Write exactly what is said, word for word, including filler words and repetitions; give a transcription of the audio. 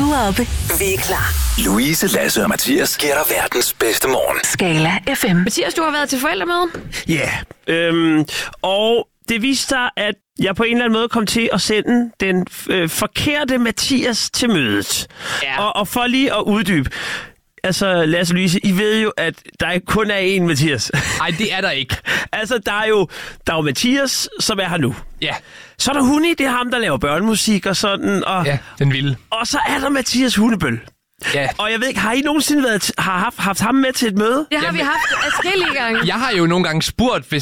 nu er oppe. Vi er klar. Louise, Lasse og Mathias giver dig verdens bedste morgen. Skala F M. Mathias, du har været til forældremøde. Ja, yeah, øhm, og det viste sig, at jeg på en eller anden måde kom til at sende den øh, forkerte Mathias til mødet. Ja. Og, og for lige at uddybe. Altså, Lasse og Louise, I ved jo, at der kun er én Mathias. Nej, det er der ikke. Altså, der er, jo, der er jo Mathias, som er her nu. Ja. Så er der Hunni, det er ham, der laver børnemusik og sådan. Og, Ja, den vilde. og så er der Mathias Hundebøl. Ja. Og jeg ved ikke, har I nogensinde været, har haft, haft ham med til et møde? Det har Jamen, vi haft adskillige gange. Jeg har jo nogle gange spurgt, hvis